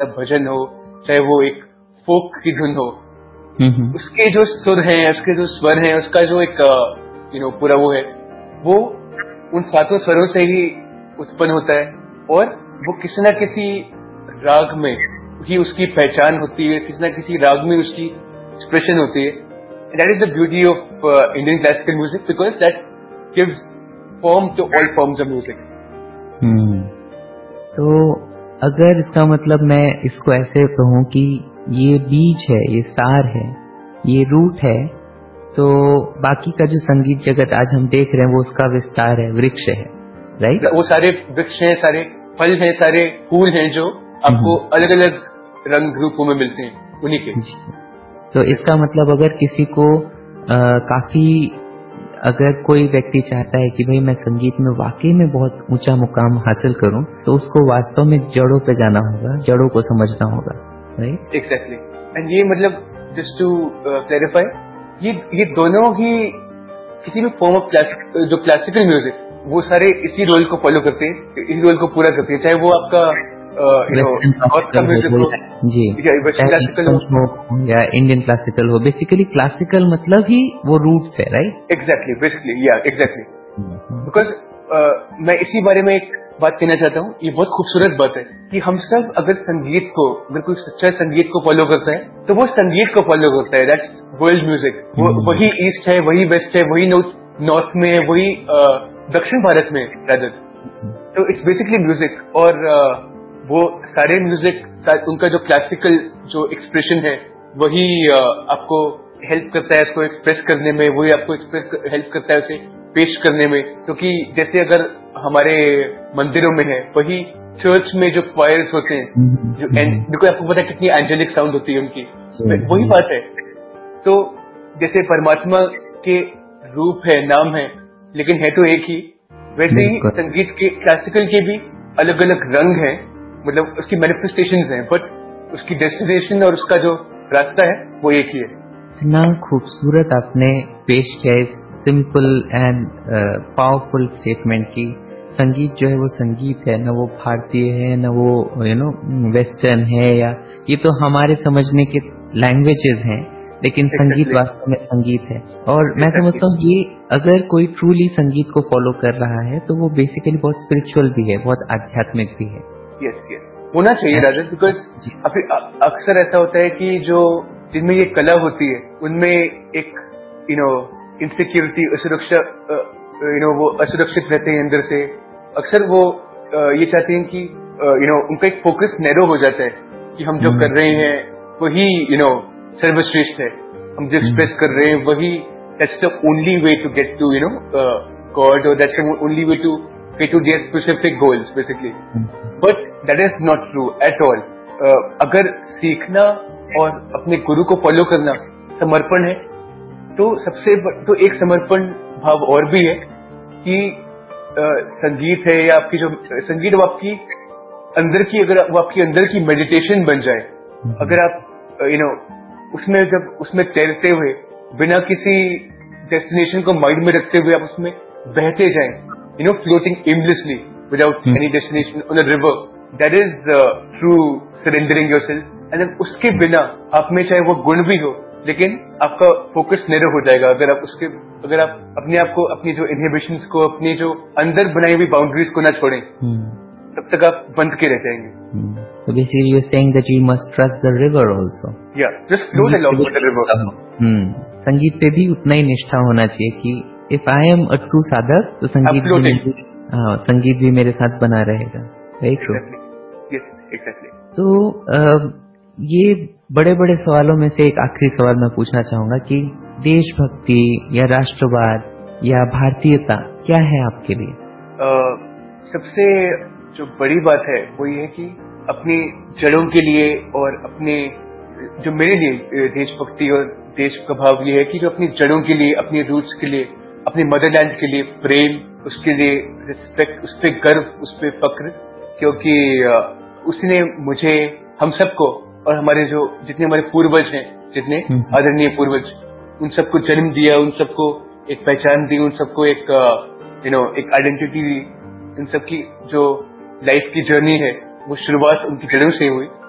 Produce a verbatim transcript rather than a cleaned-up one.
भजन हो, चाहे वो एक फोक की धुन हो, उसके जो सुर हैं, उसके जो स्वर हैं, उसका जो एक यू नो पूरा वो है, वो उन सातों स्वरों से ही उत्पन्न होता है और वो किसी न किसी राग में ही उसकी पहचान होती है, किसी न किसी राग में उसकी एक्सप्रेशन होती है. That is the beauty of uh, Indian classical music because that gives form to all forms of music. हम्म. तो अगर इसका मतलब मैं इसको ऐसे कहूँ कि ये बीज है, ये सार है, ये रूट है, तो बाकी का जो संगीत जगत आज हम देख रहे हैं वो उसका विस्तार है, वृक्ष है, राइट? वो सारे वृक्ष हैं, सारे फल हैं, सारे फूल हैं जो आपको अलग अलग रंग रूपों में मिलते हैं, उन्हीं के. तो इसका मतलब अगर किसी को आ, काफी अगर कोई व्यक्ति चाहता है कि भाई मैं संगीत में वाकई में बहुत ऊंचा मुकाम हासिल करूं, तो उसको वास्तव में जड़ों पे जाना होगा, जड़ों को समझना होगा, राइट? एग्जैक्टली. एंड ये मतलब जस्ट टू क्लैरिफाई, ये ये दोनों ही किसी भी फॉर्म ऑफ क्लासिक जो क्लासिकल म्यूजिक, वो सारे इसी रोल को फॉलो करते हैं, इसी रोल को पूरा करते हैं, चाहे वो आपका यू नो नॉर्थ का म्यूजिक हो जी, या वेस्टर्न क्लासिकल हो या इंडियन क्लासिकल हो. बेसिकली क्लासिकल मतलब ही वो रूट्स है, राइट? एग्जैक्टली, बेसिकली या एग्जैक्टली. बिकॉज मैं इसी बारे में एक बात कहना चाहता हूँ. ये बहुत खूबसूरत बात है कि हम सब अगर संगीत को, अगर कोई सच्चा संगीत को फॉलो करता है तो वो संगीत को फॉलो करता है. That's world music. वो वही ईस्ट है, वही वेस्ट है, वही नॉर्थ में है, वही दक्षिण भारत में रादर. तो इट्स बेसिकली म्यूजिक. और uh, वो सारे म्यूजिक, उनका जो क्लासिकल जो एक्सप्रेशन है वही uh, आपको हेल्प करता है इसको एक्सप्रेस करने में, वही आपको एक्सप्रेस हेल्प करता है उसे पेश करने में. क्योंकि जैसे अगर हमारे मंदिरों में है, वही चर्च में जो क्वायर्स होते हैं, जो देखो आपको पता है कितनी एंजेलिक साउंड होती है उनकी, वही बात है. तो जैसे परमात्मा के रूप है, नाम है, लेकिन है तो एक ही, वैसे ही संगीत के, क्लासिकल के भी अलग अलग रंग हैं, मतलब उसकी मैनिफेस्टेशंस हैं, बट उसकी डेस्टिनेशन और उसका जो रास्ता है वो एक ही है. इतना खूबसूरत आपने पेश किया इस सिंपल एंड पावरफुल स्टेटमेंट की संगीत जो है वो संगीत है, न वो भारतीय है, न वो यू नो वेस्टर्न है, या ये तो हमारे समझने के लैंग्वेजेस हैं, लेकिन संगीत exactly. वास्तव में संगीत है. और exactly. मैं समझता हूँ ये अगर कोई ट्रूली संगीत को फॉलो कर रहा है तो वो बेसिकली बहुत स्पिरिचुअल भी है, बहुत आध्यात्मिक भी है. यस यस होना चाहिए राजन. बिकॉज अक्सर ऐसा होता है कि जो जिनमें ये कला होती है उनमें एक यू नो इनसिक्योरिटी, असुरक्षा, यू नो वो असुरक्षित रहते हैं अंदर से. अक्सर वो ये चाहते हैं कि यू नो उनका एक फोकस नैरो हो जाता है कि हम जो कर रहे हैं वही यू नो सर्वश्रेष्ठ है, हम जो एक्सप्रेस कर रहे हैं वही, that's the only way to get to you know God, और that's the only way to get to their specific goals basically. But that is not true at all. अगर सीखना और अपने गुरु को फॉलो करना समर्पण है, तो सबसे तो एक समर्पण भाव और भी है कि uh, संगीत है या आपकी जो संगीत वो आपकी अंदर की, अगर वो आपकी अंदर की मेडिटेशन बन जाए, अगर आप यू नो उसमें जब उसमें तैरते हुए बिना किसी डेस्टिनेशन को माइंड में रखते हुए आप उसमें बहते जाएं, you know floating aimlessly without any destination on a river, that is true surrendering yourself. And उसके बिना आप में चाहे वो गुण भी हो, लेकिन आपका फोकस नैरो हो जाएगा अगर आप उसके अगर आप अपने आप को, अपनी जो इनहिबिशंस को, अपनी जो अंदर बनाई हुई बाउंड्रीज को ना छोड़ें, तब तक आप बंद के रह जाएंगे. So basically you're saying that you must trust the river also. Yeah, just float along with the river. Hmm. संगीत पे भी उतना ही निष्ठा होना चाहिए कि if I am a true साधक, तो संगीत भी मेरे, हाँ, संगीत भी मेरे साथ बना रहेगा. Very true. Exactly. Yes, exactly. तो uh, ये बड़े बड़े सवालों में से एक आखिरी सवाल मैं पूछना चाहूंगा कि देशभक्ति या राष्ट्रवाद या भारतीयता क्या है आपके लिए? uh, सबसे जो बड़ी बात है वो ये है कि अपनी जड़ों के लिए, और अपने जो मेरे लिए देशभक्ति और देश का भाव ये है कि जो अपनी जड़ों के लिए, अपनी रूट्स के लिए, अपने मदरलैंड के लिए प्रेम, उसके लिए रिस्पेक्ट, उस पर गर्व, उस पर फक्र, क्योंकि उसने मुझे, हम सबको, और हमारे जो जितने हमारे पूर्वज हैं, जितने आदरणीय पूर्वज, उन सबको जन्म दिया, उन सबको एक पहचान दी, उन सबको एक यू नो एक आइडेंटिटी दी. इन सबकी जो लाइफ की जर्नी है वो शुरुआत उनकी जड़ों से हुई.